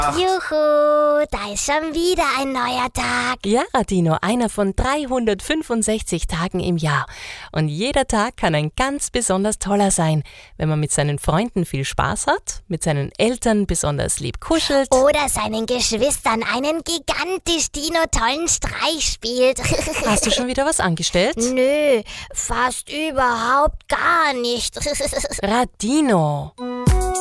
Juhu, da ist schon wieder ein neuer Tag. Ja, Radino, einer von 365 Tagen im Jahr. Und jeder Tag kann ein ganz besonders toller sein, wenn man mit seinen Freunden viel Spaß hat, mit seinen Eltern besonders lieb kuschelt. Oder seinen Geschwistern einen gigantisch Dino-tollen Streich spielt. Hast du schon wieder was angestellt? Nö, fast überhaupt gar nicht. Radino.